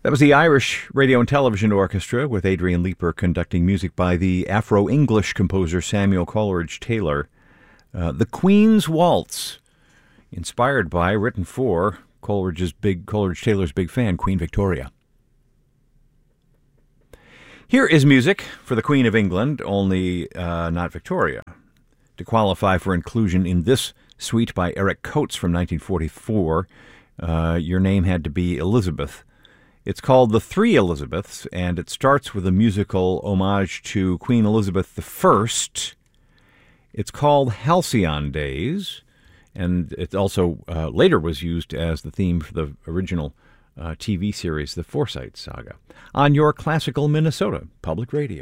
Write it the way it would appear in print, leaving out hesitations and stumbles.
That was the Irish Radio and Television Orchestra with Adrian Leeper conducting music by the Afro-English composer Samuel Coleridge Taylor. The Queen's Waltz, inspired by, written for, Coleridge Taylor's big fan, Queen Victoria. Here is music for the Queen of England, only not Victoria. To qualify for inclusion in this suite by Eric Coates from 1944, your name had to be Elizabeth. It's called The Three Elizabeths, and it starts with a musical homage to Queen Elizabeth I. It's called Halcyon Days, and it also later was used as the theme for the original TV series, The Forsyte Saga, on your classical Minnesota Public Radio.